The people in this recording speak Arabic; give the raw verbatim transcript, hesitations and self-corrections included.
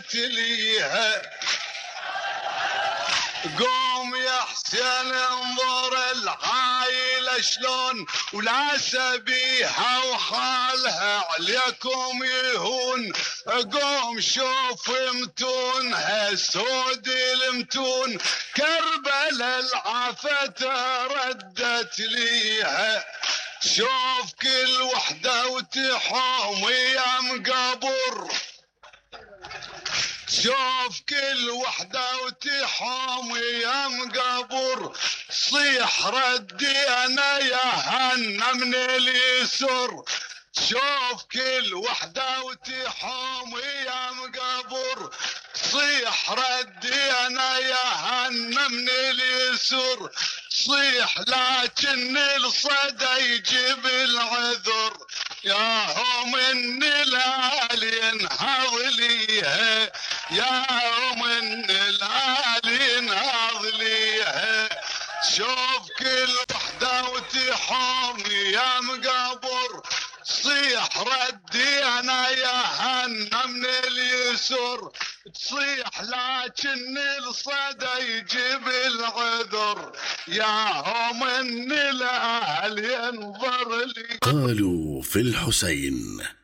ردت ليها قوم يا حسين انظر العايلة شلون ولا سبيها وحالها عليكم يهون. قوم شوف متونها سود المتون كربلاء العافة ردت ليها. شوف كل وحدة وتحوم يا مقبر شوف كل وحدة وتحوم يا مقبر صيح ردي انا يا هنا من اليسر. شوف كل وحدة وتحوم يا مقبر صيح ردي انا يا هنا من اليسر. صيح لكن الصدى يجيب العذر يا هم ان الالي انهض ليها يا هم ان الالي انهض ليها. شوف كل وحده وتحوم يا مقبر صيح ردي انا يا هنا من اليسر. تصيح لكن الصدى يجيب العذر يا هم ان الاهل ينظر لي. قالوا في الحسين